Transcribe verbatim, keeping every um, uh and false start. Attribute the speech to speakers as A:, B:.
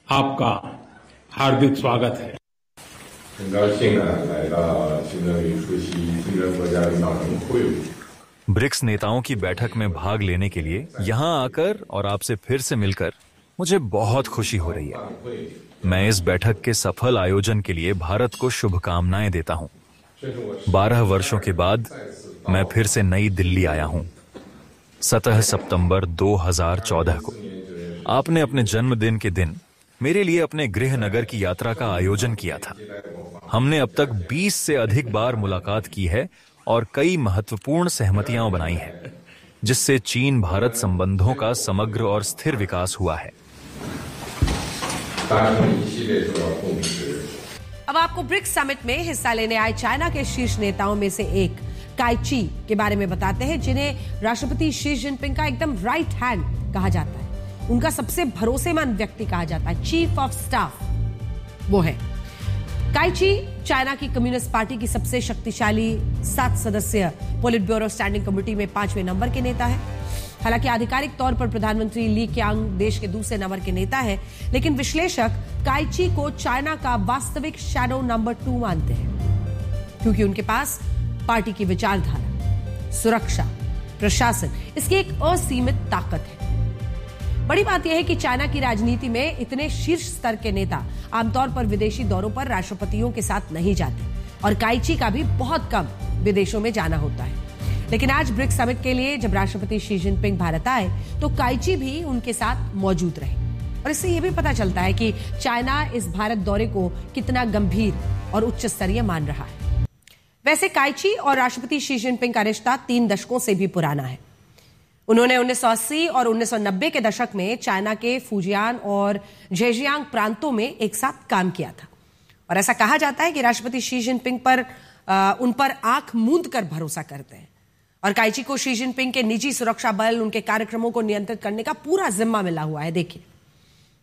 A: आपका हार्दिक स्वागत है।
B: 很高兴呢来到行政院出席金砖国家领导人会晤。
C: ब्रिक्स नेताओं की बैठक में भाग लेने के लिए यहाँ आकर और आपसे फिर से मिलकर मुझे बहुत खुशी हो रही है। मैं इस बैठक के सफल आयोजन के लिए भारत को शुभकामनाएं देता हूँ। बारह वर्षों के बाद मैं फिर से नई दिल्ली आया हूँ। सत्रह सितंबर दो हज़ार चौदह को आपने अपने जन्मदिन के दिन मेरे लिए अपने गृह नगर की यात्रा का आयोजन किया था। हमने अब तक बीस से अधिक बार मुलाकात की है और कई महत्वपूर्ण सहमतियां बनाई हैं, जिससे चीन भारत संबंधों का समग्र और स्थिर विकास हुआ है।
D: अब आपको ब्रिक्स समिट में हिस्सा लेने आए चाइना के शीर्ष नेताओं में से एक काई ची के बारे में बताते हैं, जिन्हें राष्ट्रपति शी जिनपिंग का एकदम राइट हैंड कहा जाता है। उनका सबसे भरोसेमंद व्यक्ति कहा जाता है, चीफ ऑफ स्टाफ वो है। काई ची चाइना की कम्युनिस्ट पार्टी की सबसे शक्तिशाली सात सदस्यीय पोलिट ब्यूरो स्टैंडिंग कमेटी में पांचवें नंबर के नेता है। हालांकि आधिकारिक तौर पर प्रधानमंत्री ली क्यांग देश के दूसरे नंबर के नेता है, लेकिन विश्लेषक काई ची को चाइना का वास्तविक शैडो नंबर टू मानते हैं, क्योंकि उनके पास पार्टी की विचारधारा, सुरक्षा, प्रशासन, इसकी एक असीमित ताकत है। बड़ी बात यह है कि चाइना की राजनीति में इतने शीर्ष स्तर के नेता आमतौर पर विदेशी दौरों पर राष्ट्रपतियों के साथ नहीं जाते और काई ची का भी बहुत कम विदेशों में जाना होता है। लेकिन आज ब्रिक्स समिट के लिए जब राष्ट्रपति शी जिनपिंग भारत आए तो काई ची भी उनके साथ मौजूद रहे और इससे यह भी पता चलता है कि चाइना इस भारत दौरे को कितना गंभीर और उच्च स्तरीय मान रहा है। वैसे काई ची और राष्ट्रपति शी जिनपिंग का रिश्ता तीन दशकों से भी पुराना है। उन्होंने उन्नीस सौ अस्सी और उन्नीस सौ नब्बे के दशक में चाइना के फुजियान और जेजियांग प्रांतों में एक साथ काम किया था और ऐसा कहा जाता है कि राष्ट्रपति शी जिनपिंग पर आ, उन पर आंख मूंद कर भरोसा करते हैं और काई ची को शी जिनपिंग के निजी सुरक्षा बल, उनके कार्यक्रमों को नियंत्रित करने का पूरा जिम्मा मिला हुआ है। देखिए।